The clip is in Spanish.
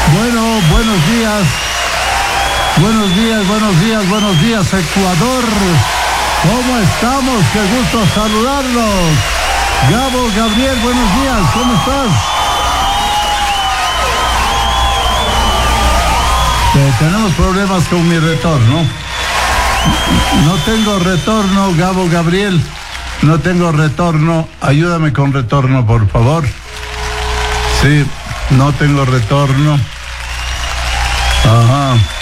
Bueno, buenos días. Buenos días, Ecuador. ¿Cómo estamos? Qué gusto saludarlos. Gabo, Gabriel, buenos días. ¿Cómo estás? Tenemos problemas con mi retorno. No tengo retorno, Gabo, Gabriel. No tengo retorno. Ayúdame con retorno, por favor. Sí, no tengo retorno. Ajá.